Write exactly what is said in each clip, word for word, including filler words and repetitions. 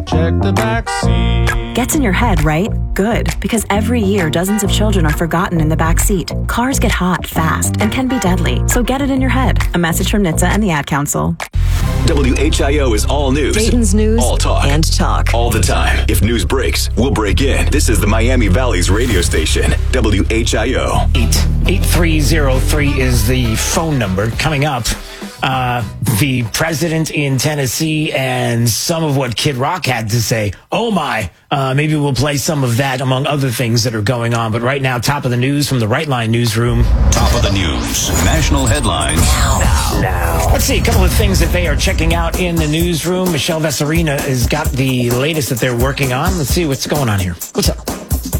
Check the back seat. Gets in your head, right? Good, because every year dozens of children are forgotten in the back seat. Cars get hot fast and can be deadly, so get it in your head. A message from N H T S A and the Ad Council. W H I O is all news. Dayton's news all talk. And talk. All the time. If news breaks, we'll break in. This is the Miami Valley's radio station, W H I O. eight three zero three is the phone number. Coming up, uh, the president in Tennessee and some of what Kid Rock had to say. Oh, my. Uh, maybe we'll play some of that among other things that are going on. But right now, top of the news from the Right Line newsroom. Top of the news. National headlines. Now. now. Let's see a couple of things that they are checking out in the newsroom. Michelle Vesarina has got the latest that they're working on. Let's see what's going on here. What's up?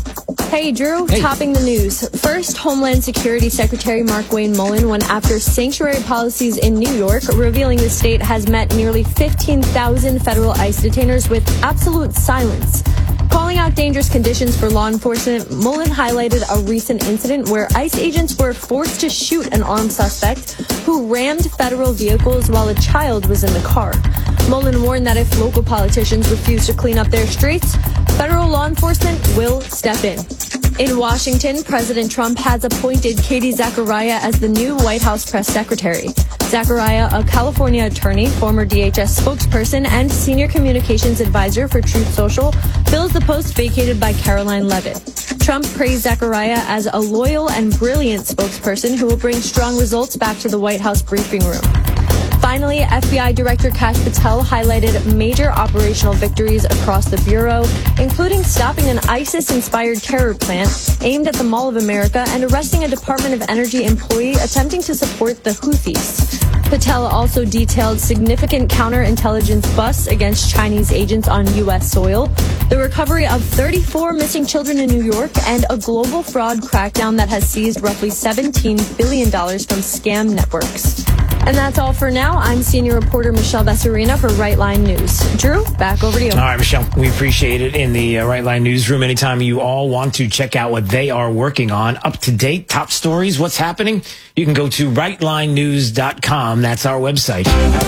Hey, Drew, hey. Topping the news. First, Homeland Security Secretary Markwayne Mullin went after sanctuary policies in New York, revealing the state has met nearly fifteen thousand federal ICE detainers with absolute silence. Calling out dangerous conditions for law enforcement, Mullin highlighted a recent incident where ICE agents were forced to shoot an armed suspect who rammed federal vehicles while a child was in the car. Mullin warned that if local politicians refuse to clean up their streets, federal law enforcement will step in. In Washington, President Trump has appointed Katie Zachariah as the new White House press secretary. Zachariah, a California attorney, former D H S spokesperson, and senior communications advisor for Truth Social, fills the post vacated by Caroline Levitt. Trump praised Zachariah as a loyal and brilliant spokesperson who will bring strong results back to the White House briefing room. Finally, F B I Director Kash Patel highlighted major operational victories across the Bureau, including stopping an ISIS-inspired terror plant aimed at the Mall of America and arresting a Department of Energy employee attempting to support the Houthis. Patel also detailed significant counterintelligence busts against Chinese agents on U S soil, the recovery of thirty-four missing children in New York, and a global fraud crackdown that has seized roughly seventeen billion dollars from scam networks. And that's all for now. I'm senior reporter Michelle Vesarina for Right Line News. Drew, back over to you. All right, Michelle, we appreciate it in the uh, Right Line newsroom. Anytime you all want to check out what they are working on, up to date, top stories, what's happening, you can go to right line news dot com. That's our website.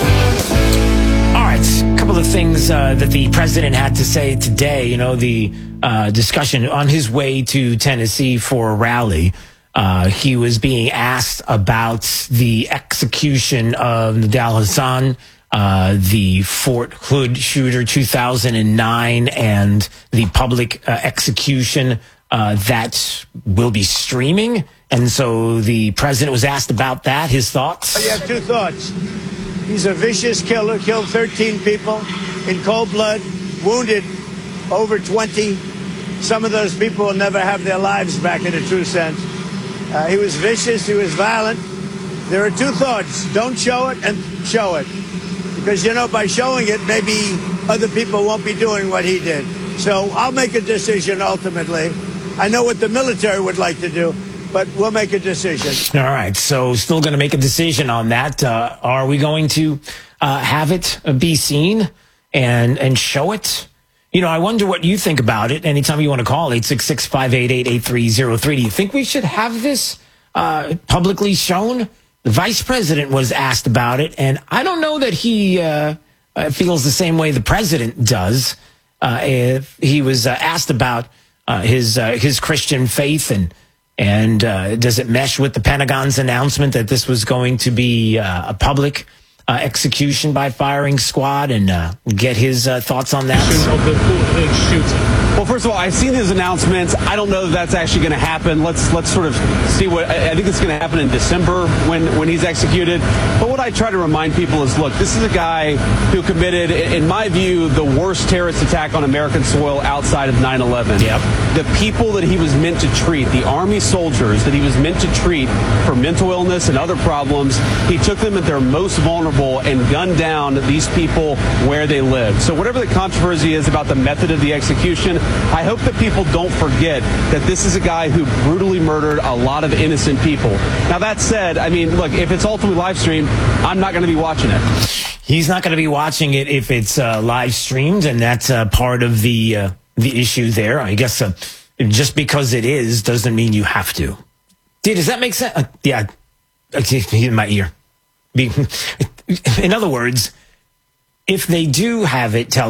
All right, a couple of things uh, that the president had to say today. You know, the uh, discussion on his way to Tennessee for a rally. Uh, he was being asked about the execution of Nidal Hasan, uh, the Fort Hood shooter two thousand nine, and the public uh, execution uh, that will be streaming. And so the president was asked about that, his thoughts. I have two thoughts. He's a vicious killer, killed thirteen people in cold blood, wounded over twenty. Some of those people will never have their lives back in a true sense. Uh, he was vicious. He was violent. There are two thoughts. Don't show it and show it. Because, you know, by showing it, maybe other people won't be doing what he did. So I'll make a decision ultimately. I know what the military would like to do, but we'll make a decision. All right. So still going to make a decision on that. Uh, are we going to uh, have it be seen and and show it? You know, I wonder what you think about it. Anytime you want to call, eight six six, five eight eight, eight three zero three. Do you think we should have this uh, publicly shown? The vice president was asked about it, and I don't know that he uh, feels the same way the president does. Uh, if he was uh, asked about uh, his uh, his Christian faith, and and uh, does it mesh with the Pentagon's announcement that this was going to be uh, a public Uh, execution by firing squad, and uh, get his uh, thoughts on that. Well, first of all, I've seen his announcements. I don't know that that's actually going to happen. Let's let's sort of see what I, I think it's going to happen in December when when he's executed. But what I try to remind people is, look, this is a guy who committed, in my view, the worst terrorist attack on American soil outside of nine eleven. Yep. The people that he was meant to treat, the Army soldiers that he was meant to treat for mental illness and other problems, he took them at their most vulnerable and gunned down these people where they live. So whatever the controversy is about the method of the execution, I hope that people don't forget that this is a guy who brutally murdered a lot of innocent people. Now, that said, I mean, look, if it's ultimately live streamed, I'm not going to be watching it. He's not going to be watching it if it's uh, live streamed, and that's uh, part of the uh, the issue there. I guess uh, just because it is doesn't mean you have to. Dude, does that make sense? Uh, yeah, in my ear. In other words, if they do have it tell